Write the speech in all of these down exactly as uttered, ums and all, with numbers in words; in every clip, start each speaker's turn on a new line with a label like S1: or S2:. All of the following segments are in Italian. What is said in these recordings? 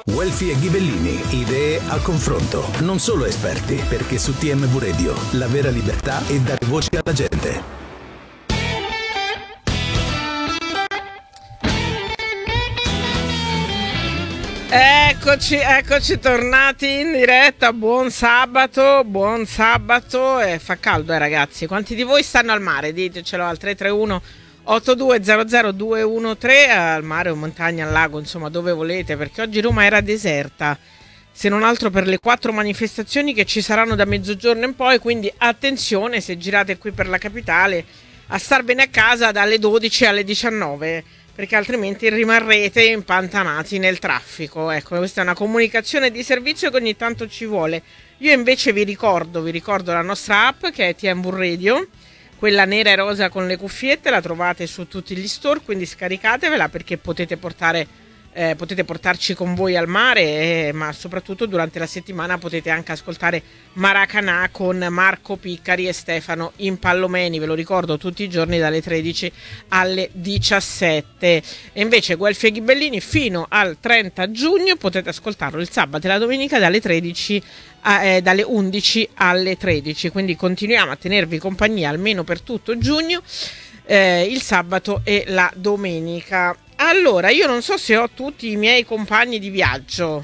S1: Guelfi e Ghibellini, idee a confronto, non solo esperti, perché su T M V Radio la vera libertà è dare voce alla gente.
S2: Eccoci, eccoci tornati in diretta, buon sabato, buon sabato, e fa caldo eh ragazzi, quanti di voi stanno al mare? Ditecelo al tre tre uno otto due zero zero due uno tre, al mare o montagna, al lago, insomma dove volete, perché oggi Roma era deserta, se non altro per le quattro manifestazioni che ci saranno da mezzogiorno in poi, quindi attenzione se girate qui per la capitale a star bene a casa dalle dodici alle diciannove, perché altrimenti rimarrete impantanati nel traffico. Ecco, questa è una comunicazione di servizio che ogni tanto ci vuole. Io invece vi ricordo, vi ricordo la nostra app che è T M V Radio, quella nera e rosa con le cuffiette, la trovate su tutti gli store, quindi scaricatevela perché potete portare eh, potete portarci con voi al mare, eh, ma soprattutto durante la settimana potete anche ascoltare Maracanà con Marco Piccari e Stefano Impallomeni, ve lo ricordo, tutti i giorni dalle tredici alle diciassette. E invece Guelfi e Ghibellini fino al trenta giugno potete ascoltarlo il sabato e la domenica dalle tredici a, eh, dalle undici alle tredici, quindi continuiamo a tenervi compagnia almeno per tutto giugno, eh, il sabato e la domenica. Allora, io non so se ho tutti i miei compagni di viaggio,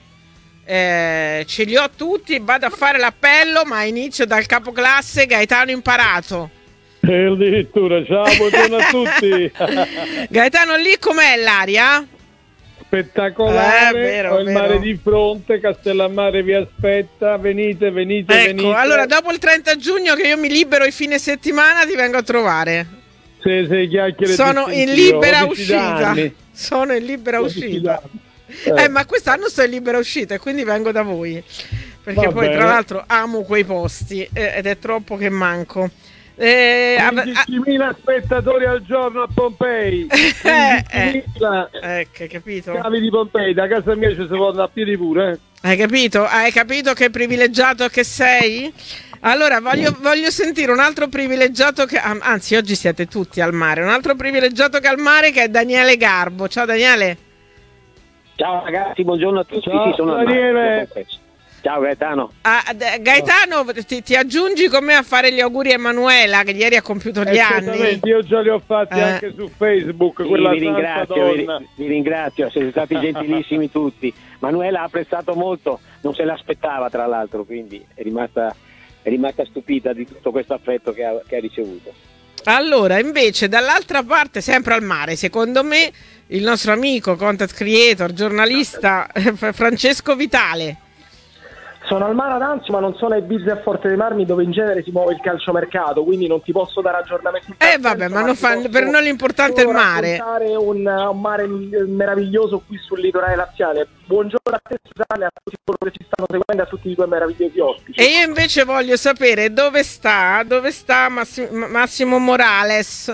S2: eh, ce li ho tutti, vado a fare l'appello, ma inizio dal capoclasse Gaetano Imparato.
S3: E addirittura, ciao, buongiorno a tutti.
S2: Gaetano, lì com'è l'aria?
S3: Spettacolare,
S2: eh, vero,
S3: ho il
S2: vero.
S3: mare di fronte, Castellammare vi aspetta, venite, venite,
S2: ecco,
S3: venite.
S2: Allora, dopo il trenta giugno che io mi libero i fine settimana ti vengo a trovare.
S3: Se, se chiacchiere
S2: sono
S3: di
S2: in libera
S3: io,
S2: uscita sono in libera uscita eh. eh ma quest'anno sto in libera uscita e quindi vengo da voi perché
S3: Va
S2: poi
S3: bene.
S2: Tra l'altro amo quei posti eh, ed è troppo che manco eh,
S3: quindicimila spettatori al giorno a Pompei. quindicimila
S2: eh, eh, capito?
S3: Cavi di Pompei, da casa mia ci si può andare a piedi pure, eh.
S2: Hai capito? Hai capito che privilegiato che sei? Allora voglio, voglio sentire un altro privilegiato che, anzi oggi siete tutti al mare, un altro privilegiato che al mare, che è Daniele Garbo. Ciao Daniele.
S4: Ciao ragazzi, buongiorno a tutti.
S3: Ciao,
S4: sì, sono
S3: Daniele.
S4: Ciao Gaetano.
S2: Ah, Gaetano, ti, ti aggiungi con me a fare gli auguri a Emanuela che ieri ha compiuto gli anni.
S3: Io già li ho fatti
S2: eh.
S3: anche su Facebook.
S4: Sì,
S3: quella
S4: vi ringrazio, vi,
S3: donna.
S4: vi ringrazio, siete stati gentilissimi tutti. Manuela ha apprezzato molto, non se l'aspettava tra l'altro, quindi è rimasta, è rimasta stupita di tutto questo affetto che ha, che ha ricevuto.
S2: Allora, invece, dall'altra parte, sempre al mare, secondo me, il nostro amico, content creator, giornalista Francesco Vitale.
S5: Sono al mare ad Anzio, ma non sono a Ibiza e a Forte dei Marmi, dove in genere si muove il calciomercato, quindi non ti posso dare aggiornamenti.
S2: Eh vabbè, ma non fa, per noi l'importante è il mare.
S5: Un, un mare meraviglioso qui sul litorale laziale. Buongiorno a te Susanna e a tutti coloro che ci stanno seguendo, a tutti i tuoi meravigliosi ospiti.
S2: E io invece voglio sapere dove sta, dove sta Massimo, Massimo Morales.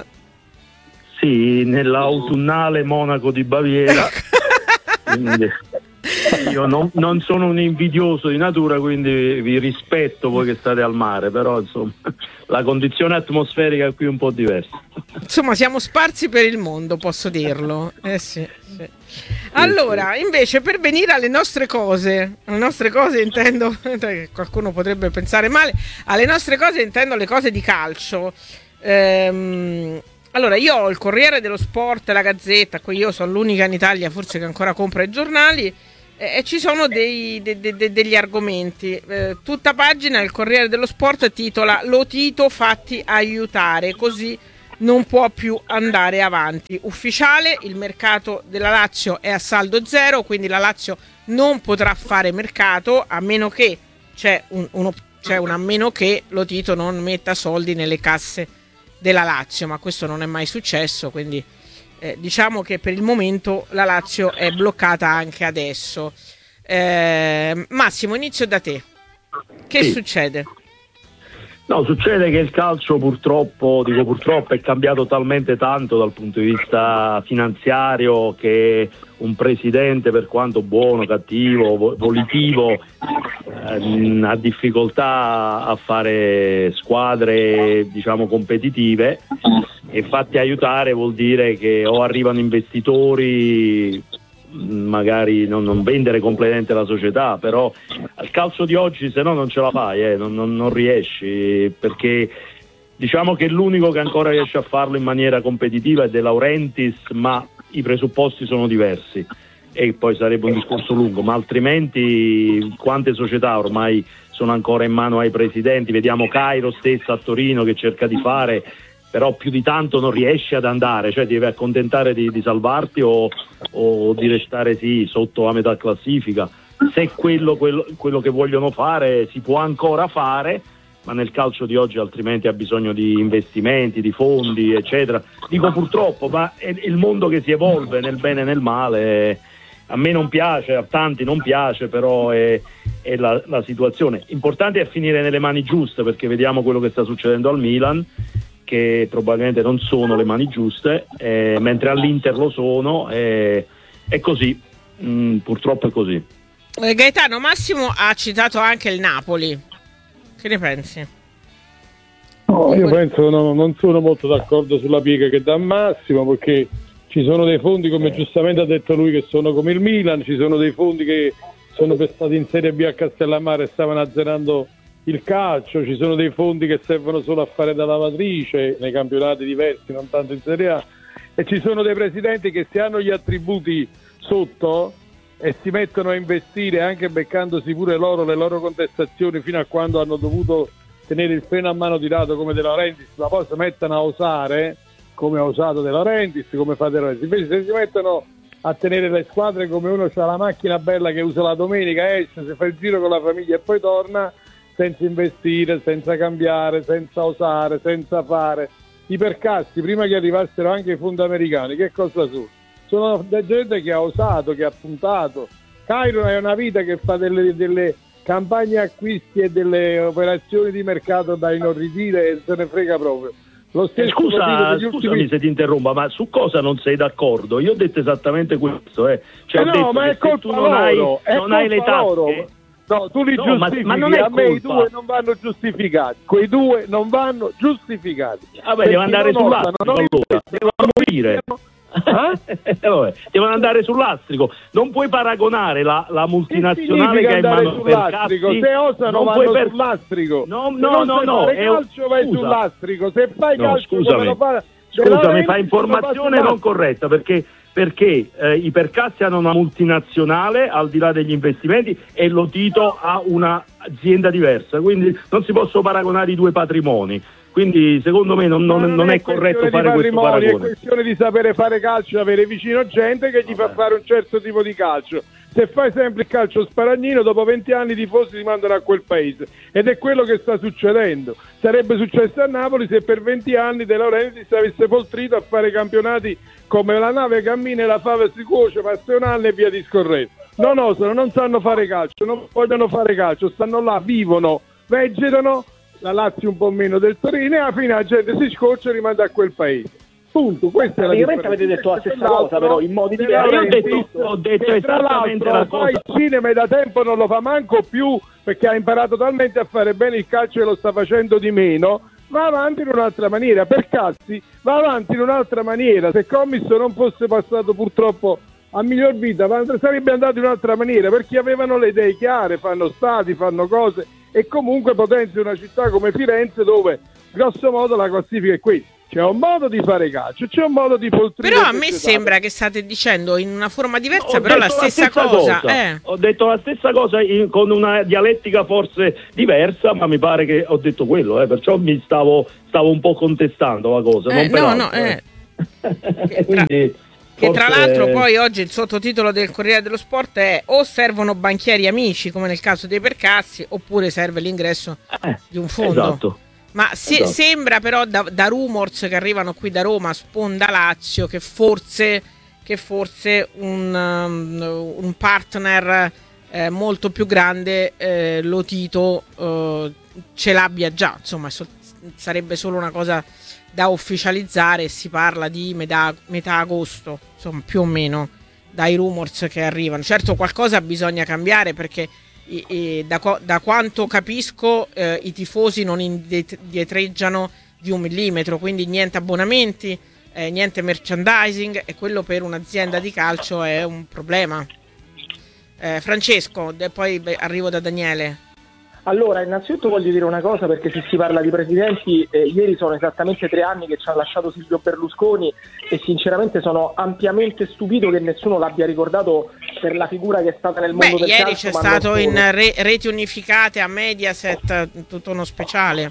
S6: Sì, nell'autunnale Monaco di Baviera. Quindi, io non, non sono un invidioso di natura, quindi vi rispetto voi che state al mare, però insomma la condizione atmosferica qui è un po' diversa.
S2: Insomma, siamo sparsi per il mondo, posso dirlo. Eh sì, sì. Allora, invece, per venire alle nostre cose, alle nostre cose intendo, qualcuno potrebbe pensare male, alle nostre cose intendo le cose di calcio. Ehm, allora, io ho il Corriere dello Sport, la Gazzetta, qui io sono l'unica in Italia forse che ancora compra i giornali, e ci sono dei, de, de, de, degli argomenti. Eh, tutta pagina il Corriere dello Sport titola "Lo Tito fatti aiutare, così non può più andare avanti". Ufficiale, il mercato della Lazio è a saldo zero, quindi la Lazio non potrà fare mercato a meno che c'è un, uno, c'è un a meno che Lo Tito non metta soldi nelle casse della Lazio, ma questo non è mai successo, quindi Eh, diciamo che per il momento la Lazio è bloccata anche adesso. eh, Massimo, inizio da te. Che
S6: sì.
S2: succede?
S6: No, succede che il calcio purtroppo, dico purtroppo, è cambiato talmente tanto dal punto di vista finanziario che un presidente, per quanto buono, cattivo, volitivo, ehm, ha difficoltà a fare squadre, diciamo, competitive, e fatti aiutare vuol dire che o arrivano investitori magari non, non vendere completamente la società, però al calcio di oggi se no non ce la fai, eh, non, non, non riesci, perché diciamo che l'unico che ancora riesce a farlo in maniera competitiva è De Laurentiis, ma i presupposti sono diversi e poi sarebbe un discorso lungo, ma altrimenti quante società ormai sono ancora in mano ai presidenti? Vediamo Cairo stessa a Torino che cerca di fare, però più di tanto non riesce ad andare, cioè devi accontentare di, di salvarti o, o di restare sì sotto a metà classifica. Se quello, quello, quello che vogliono fare si può ancora fare, ma nel calcio di oggi altrimenti ha bisogno di investimenti, di fondi, eccetera. Dico purtroppo, ma è il mondo che si evolve nel bene e nel male. A me non piace, a tanti non piace, però è, è la, la situazione. Importante è finire nelle mani giuste, perché vediamo quello che sta succedendo al Milan, che probabilmente non sono le mani giuste, eh, mentre all'Inter lo sono, eh, è così, mm, purtroppo è così.
S2: Eh, Gaetano, Massimo ha citato anche il Napoli, che ne pensi?
S3: No, io penso che no, non sono molto d'accordo sulla piega che dà Massimo, perché ci sono dei fondi, come giustamente ha detto lui, che sono come il Milan, ci sono dei fondi che sono stati in Serie B a Castellammare e stavano azzerando il calcio, ci sono dei fondi che servono solo a fare da lavatrice nei campionati diversi, non tanto in Serie A, e ci sono dei presidenti che se hanno gli attributi sotto e si mettono a investire, anche beccandosi pure loro le loro contestazioni, fino a quando hanno dovuto tenere il freno a mano tirato come De Laurentiis, ma poi si mettono a osare come ha usato De Laurentiis, come fa De Laurentiis. Invece se si mettono a tenere le squadre come uno c'ha la macchina bella che usa la domenica, esce, si fa il giro con la famiglia e poi torna, senza investire, senza cambiare, senza osare, senza fare. I percassi, prima che arrivassero anche i fondi americani, che cosa sono? Sono gente che ha osato, che ha puntato. Cairo è una vita che fa delle, delle campagne acquisti e delle operazioni di mercato da inorridire e se ne frega proprio. Lo stesso
S6: Scusa, scusami ultimi... se ti interrompa, ma su cosa non sei d'accordo? Io ho detto esattamente questo, eh. Cioè,
S3: eh
S6: ho
S3: no,
S6: detto
S3: ma
S6: che
S3: è colpa
S6: tu non
S3: loro,
S6: hai,
S3: è
S6: non hai le tasche.
S3: No, tu li
S6: no,
S3: giustifichi,
S6: ma, ma non è
S3: a me
S6: colpa.
S3: I due non vanno giustificati, quei due non vanno giustificati.
S6: Vabbè, devono andare sull'astrico, allora, devono morire. Eh? Vabbè, devono andare sull'astrico. Non puoi paragonare la, la multinazionale che ha in mano Percassi.
S3: Se osano vanno per... sull'astrico.
S6: No, no, no, no.
S3: Se fai calcio vai
S6: scusa.
S3: sull'astrico. Se fai
S6: no,
S3: calcio
S6: scusami.
S3: come lo fa...
S6: Scusami, fa informazione non corretta, perché perché eh, i Percassi hanno una multinazionale al di là degli investimenti e lo Tito ha un'azienda diversa, quindi non si possono paragonare i due patrimoni. Quindi secondo me non, non, non, non è, è corretto fare questo paragone.
S3: È questione di sapere fare calcio, avere vicino gente che gli Vabbè. fa fare un certo tipo di calcio. Se fai sempre il calcio sparagnino, dopo venti anni i tifosi ti mandano a quel paese, ed è quello che sta succedendo. Sarebbe successo a Napoli se per venti anni De Laurentiis avesse poltrito a fare campionati come la nave cammina e la fava si cuoce, passa un anno e via discorrendo. Non osano, non sanno fare calcio, non vogliono fare calcio, stanno là, vivono, vegetano, la Lazio un po' meno del Torino, e alla fine la gente si scoccia e rimanda a quel paese. Punto, questa è la differenza.
S5: Avete detto la stessa cosa, però in modi diversi.
S6: Io ho detto, ho detto esattamente la cosa.
S3: Il cinema da tempo non lo fa manco più, perché ha imparato talmente a fare bene il calcio che lo sta facendo di meno. Va avanti in un'altra maniera. Percassi va avanti in un'altra maniera. Se Commisso non fosse passato purtroppo a miglior vita, sarebbe andato in un'altra maniera, perché avevano le idee chiare, fanno stati, fanno cose, e comunque potenzia una città come Firenze, dove grosso modo la classifica è questa. C'è un modo di fare calcio, c'è un modo di poltrire.
S2: Però a me sembra che state dicendo in una forma diversa,
S6: ho
S2: però la stessa,
S6: la stessa
S2: cosa.
S6: cosa.
S2: Eh.
S6: Ho detto la stessa cosa in, con una dialettica forse diversa, ma mi pare che ho detto quello, eh, perciò mi stavo, stavo un po' contestando la cosa.
S2: Eh,
S6: non
S2: no, no,
S6: eh.
S2: eh. Quindi, che tra l'altro poi oggi il sottotitolo del Corriere dello Sport è: o servono banchieri amici, come nel caso dei Percassi, oppure serve l'ingresso
S6: eh,
S2: di un fondo.
S6: Esatto.
S2: Ma se, esatto. sembra però da, da rumors che arrivano qui da Roma, sponda Lazio, che forse, che forse un, um, un partner eh, molto più grande, eh, lo Tito, eh, ce l'abbia già. Insomma, so, sarebbe solo una cosa da ufficializzare. Si parla di metà, metà agosto, insomma, più o meno, dai rumors che arrivano. Certo, qualcosa bisogna cambiare, perché E, e da, da quanto capisco eh, i tifosi non indietreggiano di un millimetro, quindi niente abbonamenti, eh, niente merchandising, e quello per un'azienda di calcio è un problema. Eh, Francesco, de- poi beh, arrivo da Daniele.
S5: Allora, innanzitutto voglio dire una cosa, perché se si parla di presidenti, eh, ieri sono esattamente tre anni che ci ha lasciato Silvio Berlusconi e sinceramente sono ampiamente stupito che nessuno l'abbia ricordato per la figura che è stata nel mondo
S2: Beh,
S5: del
S2: ieri
S5: calcio.
S2: c'è
S5: ma
S2: stato
S5: non solo.
S2: in re- reti unificate a Mediaset tutto uno speciale.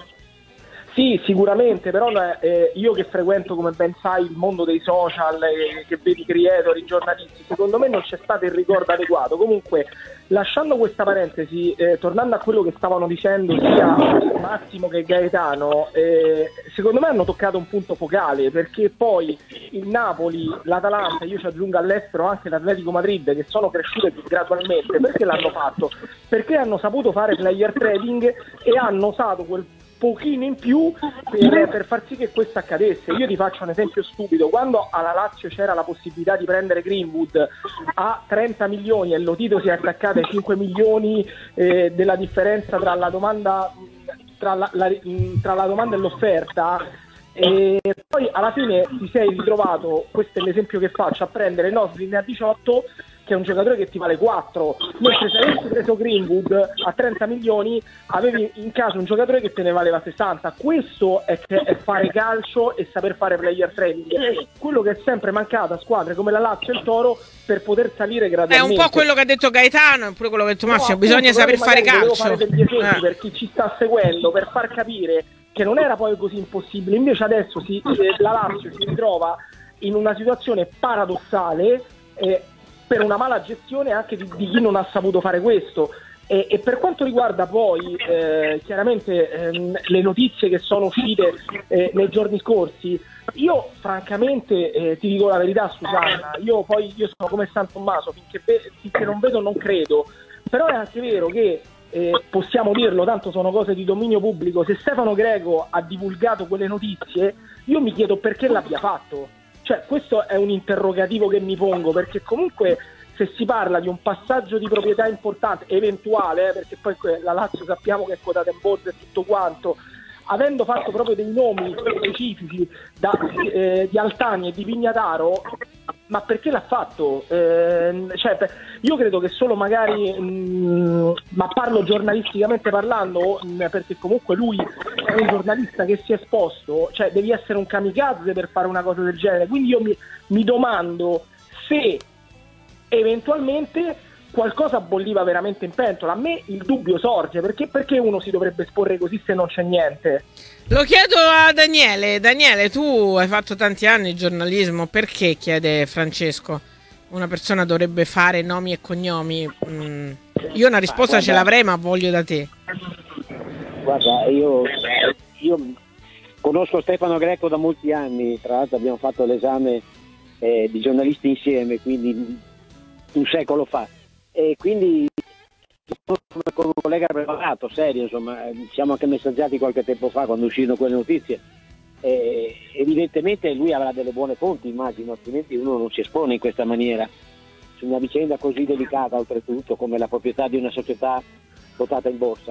S5: Sì, sicuramente, però eh, io che frequento, come ben sai, il mondo dei social, eh, che vedi creator, i giornalisti, secondo me non c'è stato il ricordo adeguato. Comunque, lasciando questa parentesi, eh, tornando a quello che stavano dicendo sia Massimo che Gaetano, eh, secondo me hanno toccato un punto focale, perché poi il Napoli, l'Atalanta, io ci aggiungo all'estero anche l'Atletico Madrid, che sono cresciute più gradualmente, perché l'hanno fatto? Perché hanno saputo fare player trading e hanno usato quel pochino in più per, per far sì che questo accadesse. Io ti faccio un esempio stupido: quando alla Lazio c'era la possibilità di prendere Greenwood a trenta milioni e Lotito si è attaccato ai cinque milioni eh, della differenza tra la domanda tra la, la, tra la domanda e l'offerta, e poi alla fine ti sei ritrovato, questo è l'esempio che faccio, a prendere Noslin a diciotto, che è un giocatore che ti vale quattro, mentre se avessi preso Greenwood a trenta milioni avevi in casa un giocatore che te ne valeva sessanta. Questo è, che è fare calcio e saper fare player trading, quello che è sempre mancato a squadre come la Lazio e il Toro per poter salire
S2: È
S5: gradualmente.
S2: un po' quello che ha detto Gaetano, è pure quello che ha detto Massimo,
S5: No,
S2: bisogna
S5: appunto,
S2: saper fare
S5: magari volevo
S2: calcio.
S5: fare degli esempi
S2: Eh.
S5: per chi ci sta seguendo, per far capire che non era poi così impossibile. Invece adesso si, eh, la Lazio si ritrova in una situazione paradossale, eh, per una mala gestione anche di, di chi non ha saputo fare questo. E, e per quanto riguarda poi eh, chiaramente ehm, le notizie che sono uscite eh, nei giorni scorsi, io francamente eh, ti dico la verità, Susanna, io poi io sono come San Tommaso, finché, ve- finché non vedo non credo, però è anche vero che eh, possiamo dirlo, tanto sono cose di dominio pubblico, se Stefano Greco ha divulgato quelle notizie, io mi chiedo perché l'abbia fatto. Cioè, questo è un interrogativo che mi pongo, perché comunque se si parla di un passaggio di proprietà importante, eventuale, eh, perché poi la Lazio sappiamo che è quotata in borsa e tutto quanto, avendo fatto proprio dei nomi specifici da, eh, di Altani e di Pignataro, ma perché l'ha fatto? Eh, cioè, io credo che solo magari, mh, ma parlo giornalisticamente parlando, mh, perché comunque lui è un giornalista che si è esposto, cioè devi essere un kamikaze per fare una cosa del genere, quindi io mi, mi domando se eventualmente qualcosa bolliva veramente in pentola. A me il dubbio sorge, perché, perché uno si dovrebbe esporre così se non c'è niente?
S2: Lo chiedo a Daniele. Daniele, tu hai fatto tanti anni di giornalismo, perché, chiede Francesco, una persona dovrebbe fare nomi e cognomi? Mm, io una risposta ce l'avrei, ma voglio da te.
S4: Guarda, io, io conosco Stefano Greco da molti anni, tra l'altro abbiamo fatto l'esame eh, di giornalisti insieme, quindi un secolo fa, e quindi con un collega preparato, serio, insomma, ci siamo anche messaggiati qualche tempo fa quando uscirono quelle notizie. Eh, evidentemente lui avrà delle buone fonti, immagino, altrimenti uno non si espone in questa maniera su una vicenda così delicata, oltretutto come la proprietà di una società quotata in borsa.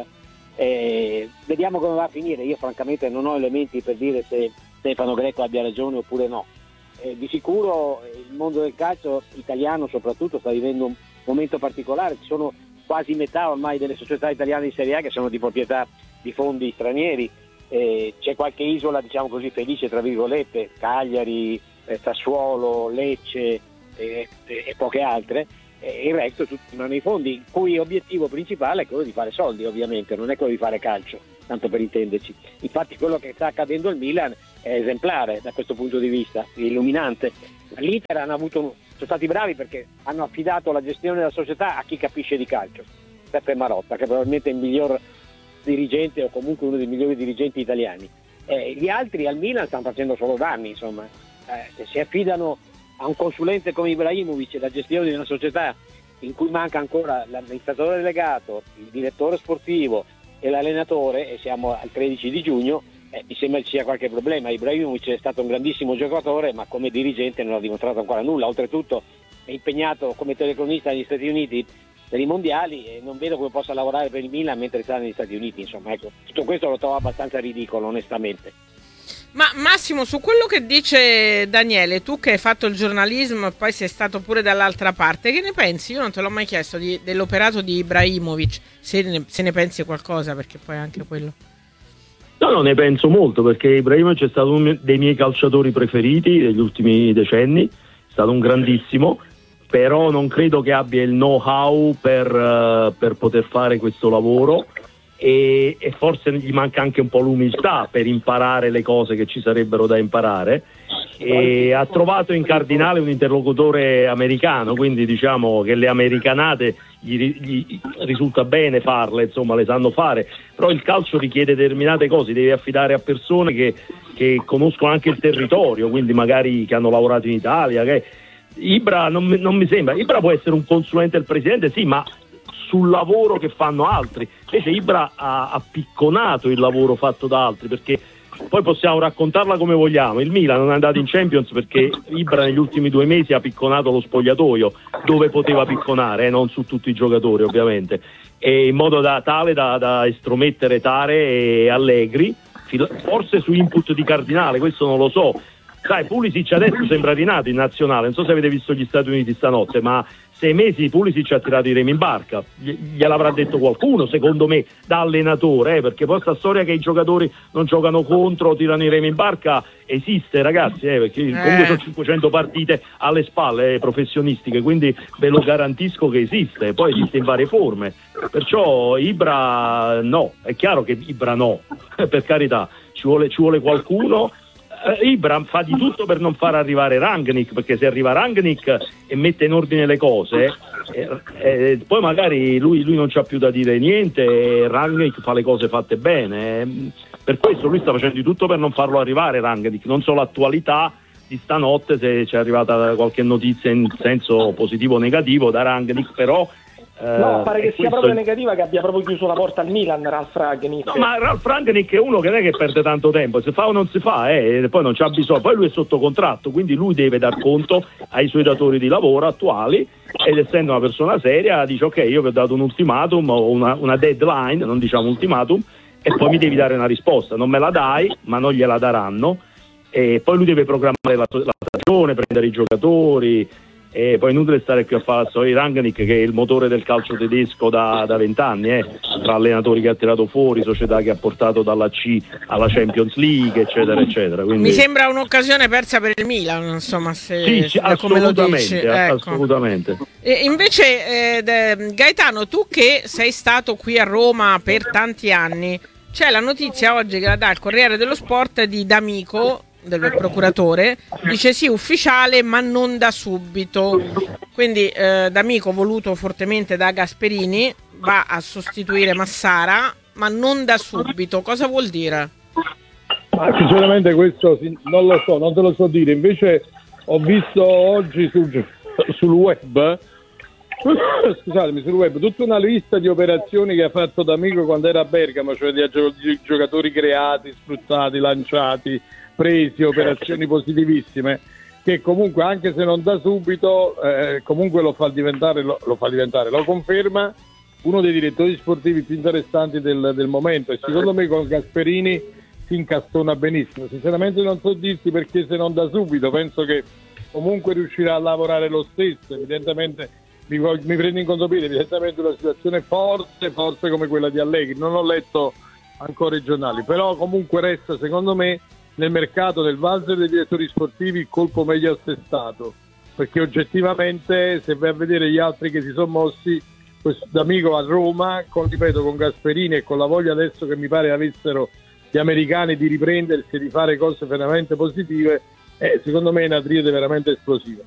S4: Eh, vediamo come va a finire. Io francamente non ho elementi per dire se Stefano Greco abbia ragione oppure no. Eh, di sicuro il mondo del calcio italiano soprattutto sta vivendo un momento particolare, ci sono quasi metà ormai delle società italiane di Serie A che sono di proprietà di fondi stranieri, eh, c'è qualche isola, diciamo così, felice tra virgolette, Cagliari, eh, Sassuolo, Lecce eh, e poche altre, e il resto tutti hanno i fondi, il cui obiettivo principale è quello di fare soldi, ovviamente non è quello di fare calcio, tanto per intenderci. Infatti quello che sta accadendo al Milan è esemplare da questo punto di vista, illuminante. L'Inter hanno avuto, sono stati bravi perché hanno affidato la gestione della società a chi capisce di calcio, Peppe Marotta, che probabilmente è il miglior dirigente o comunque uno dei migliori dirigenti italiani. Eh, gli altri al Milan stanno facendo solo danni, insomma. Eh, se si affidano a un consulente come Ibrahimovic la gestione di una società in cui manca ancora l'amministratore delegato, il direttore sportivo e l'allenatore, e siamo al tredici di giugno, eh, mi sembra ci sia qualche problema. Ibrahimovic è stato un grandissimo giocatore, ma come dirigente non ha dimostrato ancora nulla, oltretutto è impegnato come telecronista negli Stati Uniti per i mondiali e non vedo come possa lavorare per il Milan mentre sta negli Stati Uniti, insomma, ecco, tutto questo lo trovo abbastanza ridicolo, onestamente.
S2: Ma Massimo, su quello che dice Daniele, tu che hai fatto il giornalismo e poi sei stato pure dall'altra parte, che ne pensi? Io non te l'ho mai chiesto di, dell'operato di Ibrahimovic, se ne, se ne pensi qualcosa, perché poi anche quello...
S6: No, no, ne penso molto, perché Ibrahimovic è stato uno dei miei calciatori preferiti degli ultimi decenni, è stato un grandissimo, però non credo che abbia il know-how per, uh, per poter fare questo lavoro. E, e forse gli manca anche un po' l'umiltà per imparare le cose che ci sarebbero da imparare, e ha trovato in Cardinale un interlocutore americano, quindi diciamo che le americanate gli, gli risulta bene farle, insomma le sanno fare, però il calcio richiede determinate cose, devi affidare a persone che, che conoscono anche il territorio, quindi magari che hanno lavorato in Italia. Che Ibra non, non mi sembra, Ibra può essere un consulente del presidente, sì, ma sul lavoro che fanno altri. Invece Ibra ha, ha picconato il lavoro fatto da altri, perché poi possiamo raccontarla come vogliamo, il Milan non è andato in Champions perché Ibra negli ultimi due mesi ha picconato lo spogliatoio dove poteva picconare, eh, non su tutti i giocatori ovviamente, e in modo da, tale da, da estromettere Tare e Allegri, forse su input di Cardinale, questo non lo so. Sai, Pulisic adesso sembra rinato in nazionale, non so se avete visto gli Stati Uniti stanotte, ma sei mesi Pulisic ha tirato i remi in barca, gliel'avrà detto qualcuno, secondo me, da allenatore, eh, perché poi sta storia che i giocatori non giocano contro, tirano i remi in barca, esiste, ragazzi, eh, perché eh. comunque sono cinquecento partite alle spalle, eh, professionistiche, quindi ve lo garantisco che esiste, poi esiste in varie forme, perciò Ibra no, è chiaro che Ibra no, per carità, ci vuole, ci vuole qualcuno. Ibra fa di tutto per non far arrivare Rangnick, perché se arriva Rangnick e mette in ordine le cose, eh, eh, poi magari lui, lui non c'ha più da dire niente e Rangnick fa le cose fatte bene, eh. Per questo lui sta facendo di tutto per non farlo arrivare Rangnick. Non so l'attualità di stanotte, se c'è arrivata qualche notizia in senso positivo o negativo da Rangnick, però
S5: no, pare che sia proprio
S6: è...
S5: negativa, che abbia proprio chiuso la porta al Milan Ralf Rangnick.
S6: No, ma Ralf Rangnick è uno che non è che perde tanto tempo, se fa o non si fa, eh, e poi non c'ha bisogno, poi lui è sotto contratto, quindi lui deve dar conto ai suoi datori di lavoro attuali, ed essendo una persona seria dice ok, io vi ho dato un ultimatum o una, una deadline, non diciamo ultimatum, e poi mi devi dare una risposta, non me la dai, ma non gliela daranno, e poi lui deve programmare la, la stagione, prendere i giocatori. E poi inutile stare più a fare la storia di Rangnick, che è il motore del calcio tedesco da vent'anni, eh, tra allenatori che ha tirato fuori, società che ha portato dalla C alla Champions League, eccetera, eccetera. Quindi... mi
S2: sembra un'occasione persa per il Milan, insomma, se,
S6: sì, sì,
S2: se come lo dici. Ecco.
S6: Assolutamente.
S2: E invece, eh, Gaetano, tu che sei stato qui a Roma per tanti anni, c'è la notizia oggi che la dà il Corriere dello Sport di D'Amico, del procuratore, dice sì, ufficiale ma non da subito, quindi eh, D'Amico, voluto fortemente da Gasperini, va a sostituire Massara ma non da subito. Cosa vuol dire?
S3: Ma sinceramente questo non lo so, non te lo so dire, invece ho visto oggi sul, sul web scusatemi, sul web tutta una lista di operazioni che ha fatto D'Amico quando era a Bergamo, cioè di giocatori creati, sfruttati, lanciati, presi, operazioni positivissime, che comunque anche se non da subito eh, comunque lo fa diventare lo, lo fa diventare, lo conferma uno dei direttori sportivi più interessanti del, del momento, e secondo me con Gasperini si incastona benissimo. Sinceramente non so dirti perché se non da subito, penso che comunque riuscirà a lavorare lo stesso, evidentemente mi, mi prendo in contropiede, evidentemente una situazione forte forse come quella di Allegri, non ho letto ancora i giornali, però comunque resta secondo me nel mercato del valzer dei direttori sportivi il colpo meglio assestato, perché oggettivamente se vai a vedere gli altri che si sono mossi, questo D'Amico a Roma, con, ripeto, con Gasperini e con la voglia adesso che mi pare avessero gli americani di riprendersi e di fare cose veramente positive, eh, secondo me è una triade veramente esplosiva.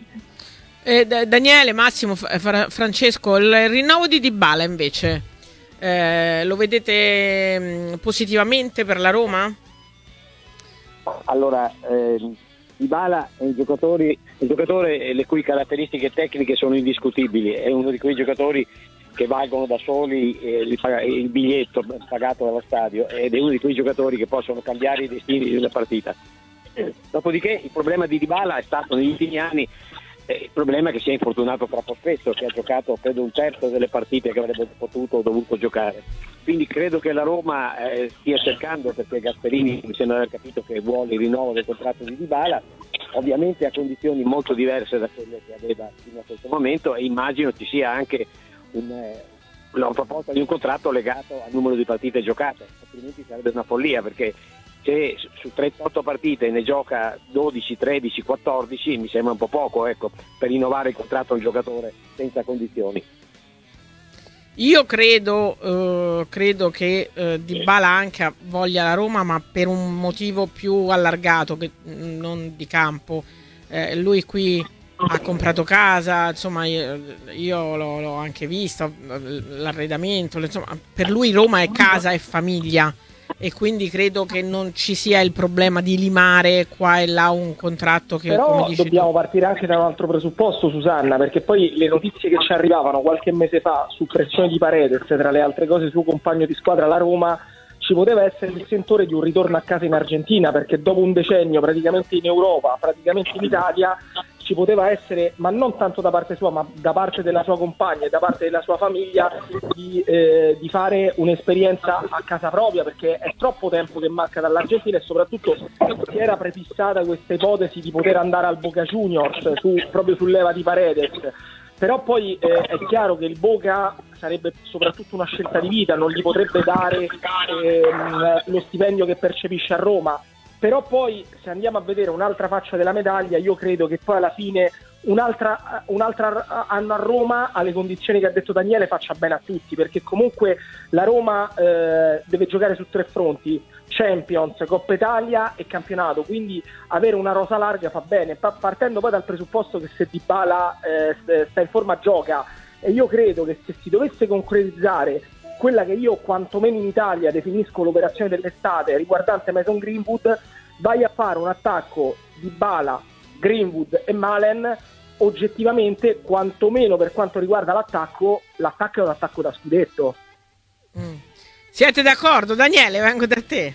S2: Eh, Daniele, Massimo, Fra- Francesco, il rinnovo di Dybala invece eh, lo vedete mh, positivamente per la Roma?
S4: Allora, eh, Dybala è un giocatore, un giocatore le cui caratteristiche tecniche sono indiscutibili, è uno di quei giocatori che valgono da soli eh, il biglietto pagato dallo stadio, ed è uno di quei giocatori che possono cambiare i destini di una partita. Eh, dopodiché il problema di Dybala è stato negli ultimi anni Eh, il problema è che si è infortunato troppo spesso, che ha giocato credo un terzo delle partite che avrebbe potuto o dovuto giocare. Quindi credo che la Roma eh, stia cercando, perché Gasperini mi sembra aver capito che vuole il rinnovo del contratto di Dybala, ovviamente a condizioni molto diverse da quelle che aveva fino a questo momento, e immagino ci sia anche un, eh, una proposta di un contratto legato al numero di partite giocate, altrimenti sarebbe una follia, perché se su trentotto partite ne gioca dodici, tredici, quattordici mi sembra un po' poco, ecco, per rinnovare il contratto a un giocatore senza condizioni.
S2: Io credo, eh, credo che eh, Dybala anche voglia la Roma, ma per un motivo più allargato che non di campo. Eh, lui qui ha comprato casa, insomma io, io l'ho, l'ho anche visto, l'arredamento, insomma per lui Roma è casa e famiglia, e quindi credo che non ci sia il problema di limare qua e là un contratto che,
S5: però
S2: come dici
S5: dobbiamo
S2: tu,
S5: partire anche da un altro presupposto, Susanna, perché poi le notizie che ci arrivavano qualche mese fa su pressione di Paredes, tra le altre cose suo compagno di squadra la Roma, ci poteva essere il sentore di un ritorno a casa in Argentina, perché dopo un decennio praticamente in Europa, praticamente in Italia, ci poteva essere, ma non tanto da parte sua, ma da parte della sua compagna e da parte della sua famiglia, di, eh, di fare un'esperienza a casa propria, perché è troppo tempo che manca dall'Argentina, e soprattutto si era prefissata questa ipotesi di poter andare al Boca Juniors su, proprio sull'eva di Paredes. Però poi eh, è chiaro che il Boca sarebbe soprattutto una scelta di vita, non gli potrebbe dare ehm, lo stipendio che percepisce a Roma. Però poi, se andiamo a vedere un'altra faccia della medaglia, io credo che poi alla fine un'altra, un'altra anno a Roma, alle condizioni che ha detto Daniele, faccia bene a tutti, perché comunque la Roma eh, deve giocare su tre fronti: Champions, Coppa Italia e campionato, quindi avere una rosa larga fa bene, pa- partendo poi dal presupposto che se Dybala eh, sta in forma gioca, e io credo che se si dovesse concretizzare quella che io quantomeno in Italia definisco l'operazione dell'estate riguardante Mason Greenwood, vai a fare un attacco Dybala, Greenwood e Malen, oggettivamente, quantomeno per quanto riguarda l'attacco, l'attacco è un attacco da scudetto.
S2: Mm. Siete d'accordo? Daniele, vengo da te.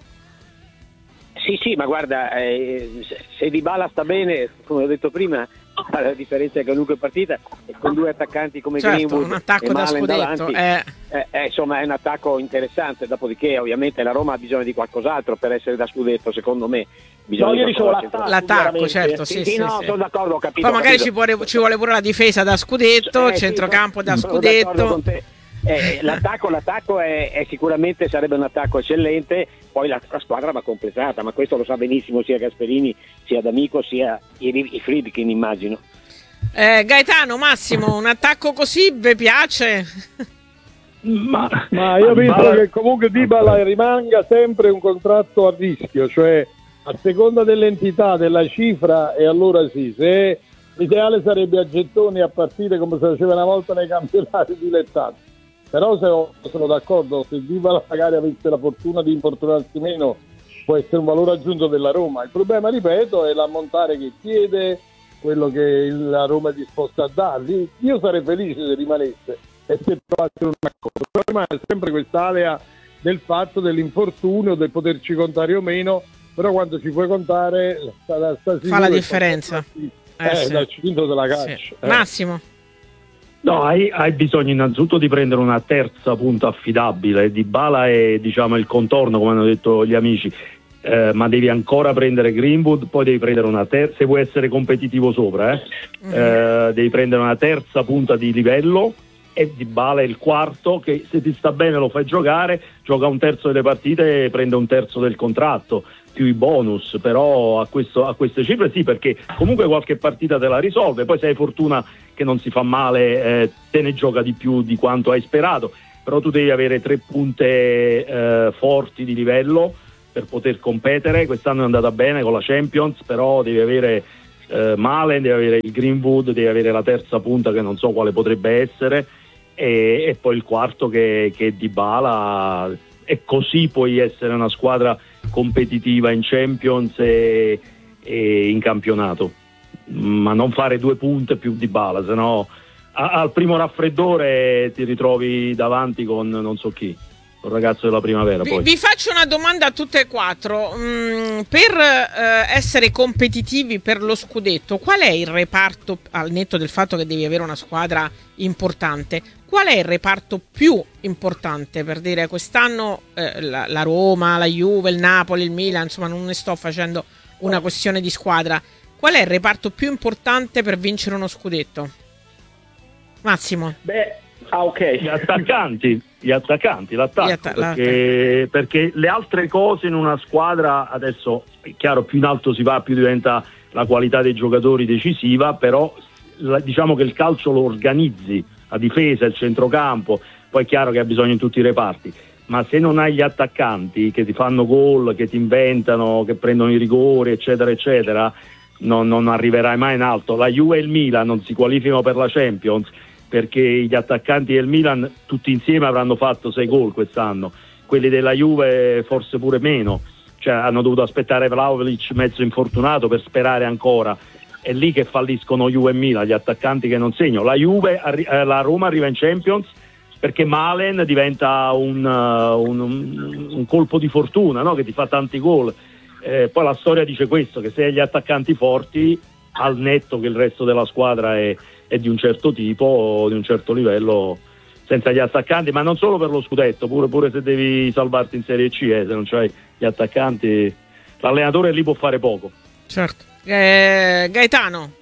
S4: Sì, sì, ma guarda, eh, se Dybala sta bene, come ho detto prima, la differenza è che qualunque partita, e con due attaccanti come
S2: certo,
S4: Greenwood
S2: un attacco
S4: e
S2: da
S4: Malen
S2: scudetto
S4: davanti,
S2: è...
S4: Eh, eh, insomma è un attacco interessante. Dopodiché ovviamente la Roma ha bisogno di qualcos'altro per essere da scudetto, secondo me.
S5: No, io dicevo l'attacco,
S2: l'attacco, certo, sì,
S4: sì,
S2: sì,
S4: sì, no,
S2: sì.
S4: sono d'accordo, ho capito.
S2: Poi magari
S4: capito.
S2: Ci, vuole, ci vuole pure la difesa da scudetto, il
S4: Eh,
S2: centrocampo
S4: sì,
S2: da
S4: sono d'accordo
S2: scudetto.
S4: con te. Eh, l'attacco, l'attacco è, è sicuramente sarebbe un attacco eccellente, poi la, la squadra va completata, ma questo lo sa benissimo sia Gasperini, sia D'Amico, sia i, i Friedkin, immagino.
S2: Eh, Gaetano, Massimo, un attacco così vi piace?
S3: Ma, ma io penso
S6: Dybala...
S3: che comunque Dybala rimanga sempre un contratto a rischio, cioè a seconda dell'entità della cifra, e allora sì, se l'ideale sarebbe a gettoni a partire come si faceva una volta nei campionati dilettanti. Però se sono d'accordo, se Dybala magari avesse la fortuna di infortunarsi meno, può essere un valore aggiunto della Roma. Il problema, ripeto, è l'ammontare che chiede, quello che la Roma è disposta a dargli. Io sarei felice se rimanesse e se trovassero un accordo. Però rimane sempre quest'area del fatto dell'infortunio, del poterci contare o meno, però quando ci puoi contare sta, sta
S2: fa la differenza.
S3: Eh,
S2: Eh, sì.
S3: dal cinto della caccia.
S2: Sì.
S3: Eh.
S2: Massimo.
S6: No, hai, hai bisogno innanzitutto di prendere una terza punta affidabile. Dybala è, diciamo, il contorno, come hanno detto gli amici, eh, ma devi ancora prendere Greenwood, poi devi prendere una terza, se vuoi essere competitivo sopra, eh, mm. eh, devi prendere una terza punta di livello, e Dybala è il quarto, che se ti sta bene lo fai giocare, gioca un terzo delle partite e prende un terzo del contratto, più i bonus. Però a, questo, a queste cifre sì, perché comunque qualche partita te la risolve, poi se hai fortuna che non si fa male, eh, te ne gioca di più di quanto hai sperato, però tu devi avere tre punte eh, forti di livello per poter competere. Quest'anno è andata bene con la Champions, però devi avere eh, Malen, devi avere il Greenwood, devi avere la terza punta che non so quale potrebbe essere, e, e poi il quarto che, che è Dybala, e così puoi essere una squadra competitiva in Champions e, e in campionato, ma non fare due punte più Dybala, sennò a, al primo raffreddore ti ritrovi davanti con non so chi. un ragazzo della primavera.
S2: Vi,
S6: poi.
S2: vi faccio una domanda a tutte e quattro. Mm, per eh, essere competitivi per lo scudetto, qual è il reparto, al netto del fatto che devi avere una squadra importante, qual è il reparto più importante? Per dire, quest'anno eh, la, la Roma, la Juve, il Napoli, il Milan, insomma non ne sto facendo una questione di squadra. Qual è il reparto più importante per vincere uno scudetto? Massimo.
S5: Beh, ah ok.
S6: Gli attaccanti, gli attaccanti, l'attacco,
S2: Gli atta-
S6: perché, perché le altre cose in una squadra, adesso è chiaro, più in alto si va più diventa la qualità dei giocatori decisiva, però la, diciamo che il calcio lo organizzi, la difesa, il centrocampo, poi è chiaro che ha bisogno in tutti i reparti, ma se non hai gli attaccanti che ti fanno gol, che ti inventano, che prendono i rigori, eccetera eccetera, non, non arriverai mai in alto. La Juve e il Milan non si qualificano per la Champions perché gli attaccanti del Milan tutti insieme avranno fatto sei gol quest'anno, quelli della Juve forse pure meno, cioè hanno dovuto aspettare Vlahovic mezzo infortunato per sperare ancora. È lì che falliscono Juve e Milan, gli attaccanti che non segnano. La Juve, eh, la Roma arriva in Champions perché Malen diventa un, uh, un, un, un colpo di fortuna, no? Che ti fa tanti gol. Eh, poi la storia dice questo, che se hai gli attaccanti forti, al netto che il resto della squadra è, è di un certo tipo o di un certo livello, senza gli attaccanti, ma non solo per lo scudetto, pure, pure se devi salvarti in Serie C, eh, se non c'hai gli attaccanti l'allenatore lì può fare poco.
S2: Certo. Eh, Gaetano.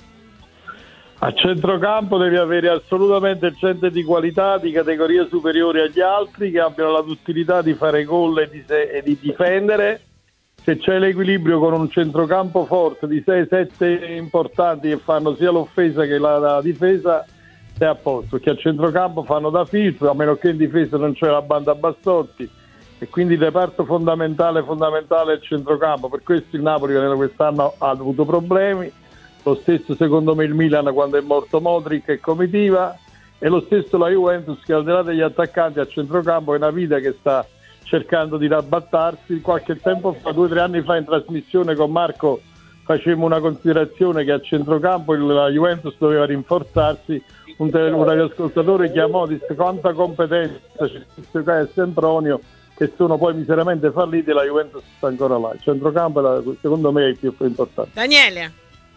S3: A centrocampo devi avere assolutamente gente di qualità, di categoria superiore agli altri, che abbiano la duttilità di fare gol e di, se- e di difendere. Se c'è l'equilibrio con un centrocampo forte di sei sette importanti che fanno sia l'offesa che la, la difesa, sei a posto, perché a centrocampo fanno da filtro, a meno che in difesa non c'è la banda Bastotti, e quindi il reparto fondamentale fondamentale è il centrocampo. Per questo il Napoli quest'anno ha avuto problemi, lo stesso secondo me il Milan quando è morto Modric e comitiva, e lo stesso la Juventus, che al di là degli attaccanti a centrocampo è una vita che sta cercando di rabbattarsi. Qualche tempo fa, due o tre anni fa, in trasmissione con Marco facemmo una considerazione che a centrocampo il, la Juventus doveva rinforzarsi. Un, tele, un radioascoltatore chiamò, disse quanta competenza c'è Sissoko e Sempronio, che sono poi miseramente falliti, e la Juventus sta ancora là. Il centrocampo la, secondo me è il più importante.
S2: Daniele.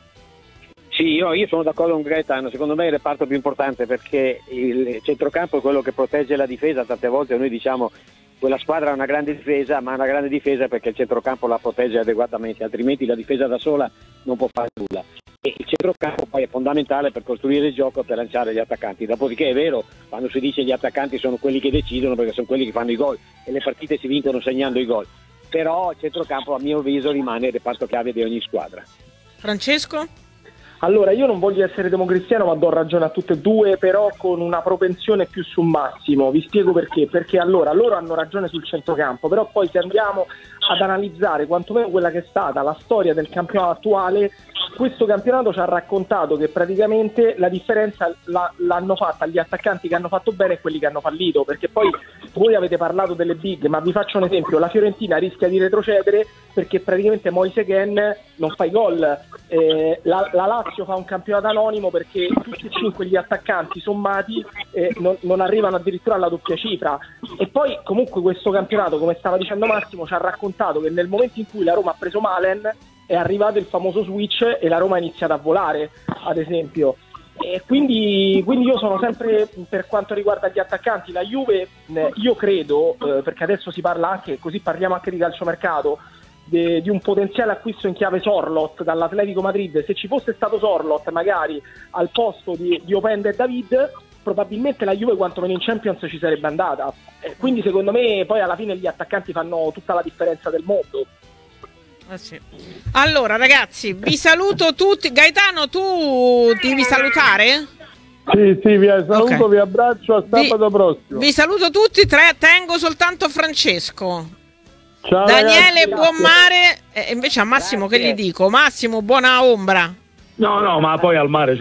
S4: Sì, io, io sono d'accordo con Gaetano, secondo me è il reparto più importante perché il centrocampo è quello che protegge la difesa. Tante volte noi diciamo quella squadra ha una grande difesa, ma una grande difesa perché il centrocampo la protegge adeguatamente, altrimenti la difesa da sola non può fare nulla. E il centrocampo poi è fondamentale per costruire il gioco e per lanciare gli attaccanti. Dopodiché è vero, quando si dice gli attaccanti sono quelli che decidono perché sono quelli che fanno i gol e le partite si vincono segnando i gol, però il centrocampo a mio avviso rimane il reparto chiave di ogni squadra.
S2: Francesco?
S5: Allora, io non voglio essere democristiano, ma do ragione a tutte e due, però con una propensione più su Massimo. Vi spiego perché. Perché allora, loro hanno ragione sul centrocampo, però poi se andiamo ad analizzare quantomeno quella che è stata la storia del campionato attuale, questo campionato ci ha raccontato che praticamente la differenza la, l'hanno fatta gli attaccanti che hanno fatto bene e quelli che hanno fallito, perché poi voi avete parlato delle big, ma vi faccio un esempio: la Fiorentina rischia di retrocedere perché praticamente Moise Kean non fa i gol, eh, la, la Lazio fa un campionato anonimo perché tutti e cinque gli attaccanti sommati eh, non, non arrivano addirittura alla doppia cifra. E poi comunque questo campionato, come stava dicendo Massimo, ci ha raccontato che nel momento in cui la Roma ha preso Malen è arrivato il famoso switch e la Roma ha iniziato a volare, ad esempio. E quindi, quindi io sono sempre, per quanto riguarda gli attaccanti, la Juve, eh, io credo, eh, perché adesso si parla anche, così parliamo anche di calciomercato, de, di un potenziale acquisto in chiave Sorloth dall'Atletico Madrid. Se ci fosse stato Sorloth magari al posto di, di Openda e David, probabilmente la Juve quantomeno in Champions ci sarebbe andata. Eh, quindi secondo me poi alla fine gli attaccanti fanno tutta la differenza del mondo.
S2: Eh sì. Allora ragazzi, vi saluto tutti. Gaetano, tu devi salutare?
S3: Sì, sì, vi saluto, okay. Vi abbraccio, a sabato vi, prossimo.
S2: Vi saluto tutti, tre, tengo soltanto Francesco.
S3: Ciao
S2: Daniele,
S3: ragazzi,
S2: buon mare. E invece a Massimo grazie. Che gli dico? Massimo, buona ombra.
S6: No, no, ma poi al mare